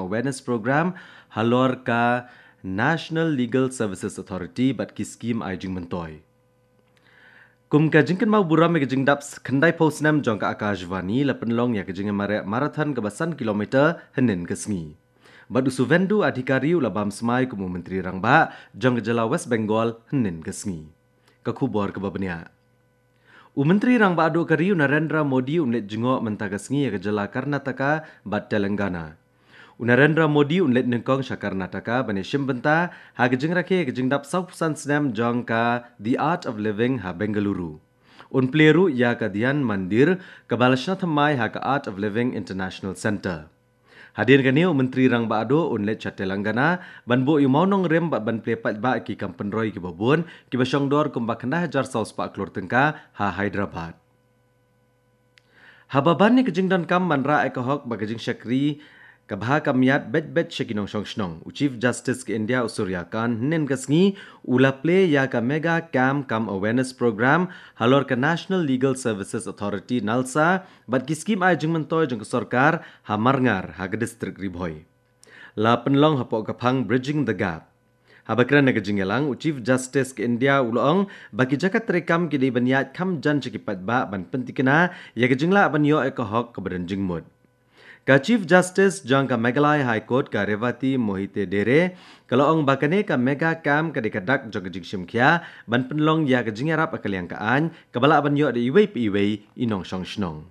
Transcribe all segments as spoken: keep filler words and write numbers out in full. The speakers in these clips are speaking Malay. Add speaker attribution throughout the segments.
Speaker 1: Awareness Program halor ka National Legal Services Authority bat ki scheme ai jing mentoi. Kum ka jingkan mau buram ke jingdap khandai posnam jong ka Akashvani la penlong ya ke jing mare marathon ke basan kilometer henin ke sngi. Badu Suvendu adhikari ula bam smai kumu Menteri Rangba jong ke jela West Bengal henin ke sngi. Ka khubor ke babnia. U Menteri Rangba adu kari Narendra Modi unlet jengok mentaga sngi ke jela Karnataka bat Telangana. Narendra Modi unlet nengkong sya Karnataka bani shimbenta ha ke jing rakhe ke jingdap saupusan snam jong ka The Art of Living ha Bengaluru. Un pleru ya ka Dhyan Mandir ke balasna thamai ha ka Art of Living International Center. Hadir kani Menteri Rangba ado unlet chat Telangana banbo yu maunong rem bat ban plepat ba ki kampen roy ki babun ki basyong dor kum bakna hajar saus pak klor tengka ha Hyderabad. Hababan ni kejingdan kam manra ekahok bagajing syakri kabha kamiat bet bet syakinong shong shnong u Chief Justice ke India Usurya Khan nen kasngi ula play ya ka mega cam kam awareness program halor ka National Legal Services Authority NALSA bat ki skim ai jing mentoy jong sarkar ha marngar ha ke district Ribhoi la penlong ha pok kaphang bridging the gap habakran na kajingelang u Chief Justice ke India ulong baki jakat rekam ki di baniat kam jan cekipat ba ban pentikena ya kajingla banyo ekahok ke badan jingmud. Ka Chief Justice jong ka Meghalaya High Court ka Revati Mohite Dere kalau ong bakane ka mega cam ka dikadak jong jing simkhia ban penlong ya ka jingarap akaliang kaan kabala banyo de iwei pi iwei inong shong shnong.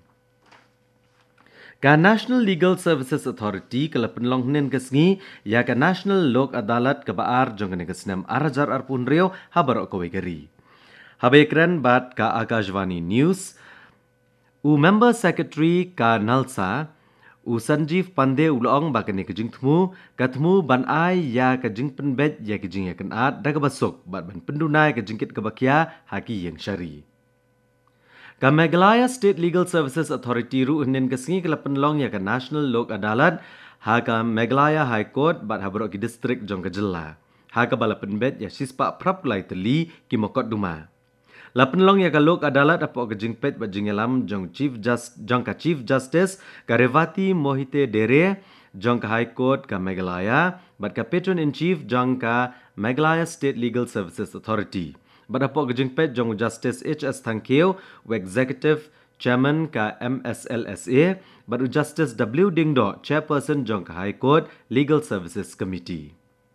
Speaker 1: Ka National Legal Services Authority kala penlong nen kasngi ya ka National Lok Adalat ka baar jong ka snam arajar arpun reo habarok ko gari. Habekran bat ka Akashvani News u Member Secretary ka NALSA U Sanjeev Pandey ulong bakane kejing temu katemu ban ai ya kejing penbet ya kejing ya kenat daga basuk bat ban pendunai kejingkit kebakia haki yang syari. Ka Meghalaya State Legal Services Authority ru nen kesingi kala penlong ya ka National Lok Adalat ha ka Meghalaya High Court bat habrok ki district jong kejela. Ha ka bala penbet ya sispa prap lai teli ki mokot duma. La penlong ya ka Lok Adalat apok kejing pet bat jingelam jong Chief Just jong ka Chief Justice ka Revati Mohite Dere jong ka High Court ka Meghalaya bat ka Patron in Chief jong ka Meghalaya State Legal Services Authority. Bat apok kejing pet jong Justice H S Thankeo u Executive Chairman ka M S L S A bat u Justice W Dingdo Chairperson jong ka High Court Legal Services Committee.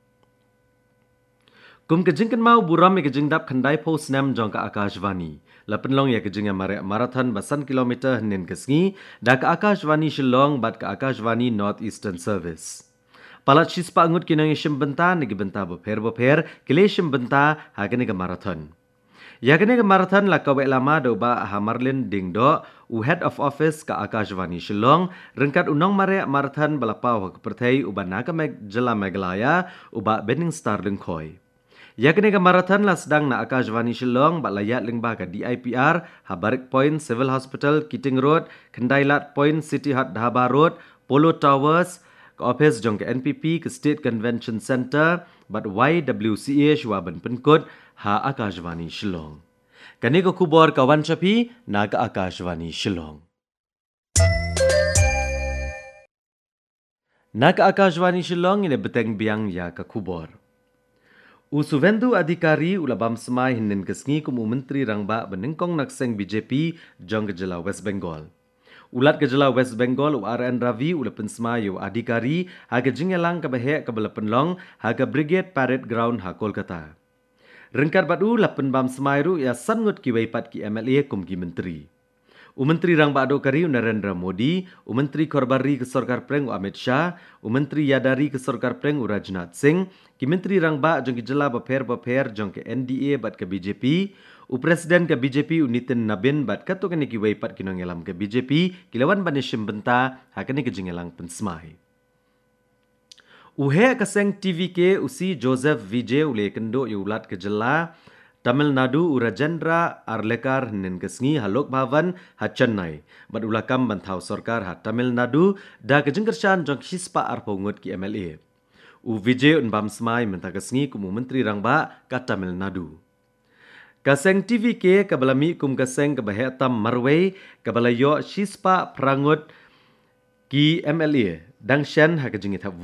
Speaker 1: Kum kejingkan mau buram ke jingdap khandai post nam jong ka Akashvani. La penlong ya kejinga mare marathon basan kilometer nen kesngi da ka Akashvani Shillong bat ka Akashvani North Eastern Service. Palat shispa angut kinang ishim benta negi benta bepher bepher kile ishim benta hagane ka marathon. Ya kene ka marathon la ka wek lama do ba Hamarlin Dingdo u Head of Office ka Akashvani Shillong rengkat unong mare marathon balapau ka perthai u bana ka meg jela Meghalaya u ba Benning Star Lengkoi. Ya kene ka marathon la sedang na Akashvani Shillong bat layat lengba ka D I P R Habarik Point Civil Hospital Kiting Road Kendailat Point City Hut Dhaba Road Polo Towers ka office jong ka N P P ka State Convention Center bat Y W C A Shwaban Penkut ha Akashvani Shillong. Kani ko khubor kawan chapi na ka Akashvani Shillong. Na ka Akashvani Shillong ini beteng biang ya ka khubor. U Suvendu adhikari ulabam semai hinen kesngi kumu Menteri Rangba benengkong nakseng B J P jong kejela West Bengal. Ulat kejela West Bengal u R N Ravi ulapen semai u adhikari haga jingelang kabehek kabela penlong haga Brigade Parade Ground ha Kolkata. Rengkat badu lapen bam semai ru ya sangut ki weipat ki M L A kum ki menteri. U Menteri Rangba ado kari Narendra Modi, U Menteri Korbari ke Sarkar Preng u Amit Shah, U Menteri Yadari ke Sarkar Preng u Rajnath Singh, ki Menteri Rangba jong ki jela bapher-bapher jong ke N D A bat ke B J P, U Presiden ke B J P u Nitin Nabin bat kato kani ki weipat kinong elam ke B J P, kilawan banishim benta hakani ke jingelang pensmai. U he kaseng T V K usi Joseph Vijay ule kendo yu ulat ke jela Tamil Nadu u Rajendra Arlekar nen kesngi halok bhavan ha Chennai bat ulakam bantau sarkar ha Tamil Nadu da kejengkershan jong hispa arpongut ki M L A. U Vijay un bam smai menta kesngi kumu Menteri Rangba ka Tamil Nadu. Kaseng T V K kabalami kum kaseng kabahetam Marway kabalayo hispa prangut ki M L A dang shen ha kejengit